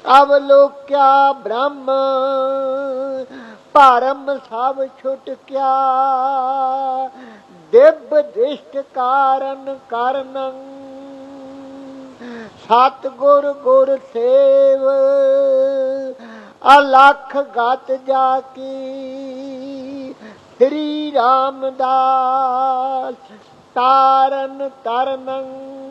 ਅਵਲੋਕਿਆ ਬ੍ਰਹਮ ਭਰਮ ਸਭ ਛੁਟਕਿਆ। ਦਿਵ ਦ੍ਰਿਸ਼ਟ ਕਾਰਨ ਕਰਨੰ ਸਤਿਗੁਰ ਗੁਰ ਸੇਵ। ਅਲਖ ਗਤ ਜਾ ਕੀ ਸ੍ਰੀ ਰਾਮਦਾਸ ਤਾਰਨ ਤਰਨੰ।